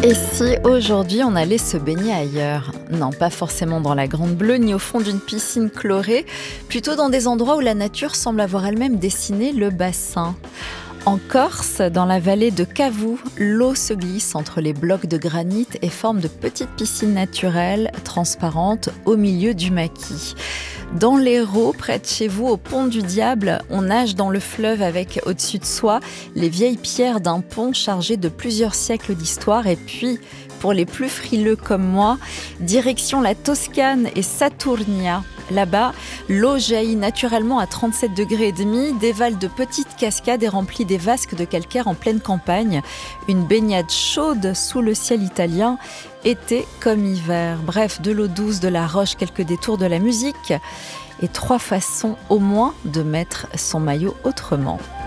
Et si aujourd'hui on allait se baigner ailleurs? Non, pas forcément dans la Grande Bleue ni au fond d'une piscine chlorée, plutôt dans des endroits où la nature semble avoir elle-même dessiné le bassin. En Corse, dans la vallée de Cavou, l'eau se glisse entre les blocs de granit et forme de petites piscines naturelles, transparentes, au milieu du maquis. Dans l'Hérault, près de chez vous, au pont du Diable, on nage dans le fleuve avec, au-dessus de soi, les vieilles pierres d'un pont chargé de plusieurs siècles d'histoire. Et puis, pour les plus frileux comme moi, direction la Toscane et Saturnia. Là-bas, l'eau jaillit naturellement à 37 degrés et demi, dévale de petites cascades et remplit des vasques de calcaire en pleine campagne. Une baignade chaude sous le ciel italien, été comme hiver. Bref, de l'eau douce, de la roche, quelques détours de la musique et 3 façons au moins de mettre son maillot autrement.